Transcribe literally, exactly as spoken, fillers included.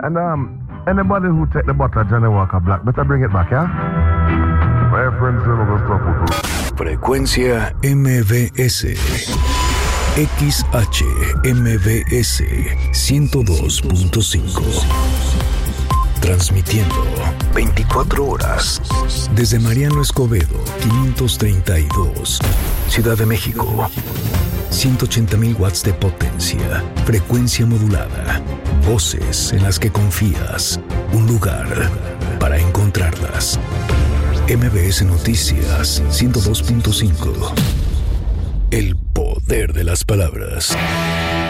And um, anybody who take the bottle of Johnny Walker Black, better bring it back, yeah? My friends, you know the stuff. Frecuencia M B S. X H M B S ciento dos punto cinco. Transmitiendo veinticuatro horas desde Mariano Escobedo quinientos treinta y dos, Ciudad de México. ciento ochenta mil watts de potencia, frecuencia modulada, voces en las que confías, un lugar para encontrarlas. M B S Noticias ciento dos punto cinco. El poder de las palabras.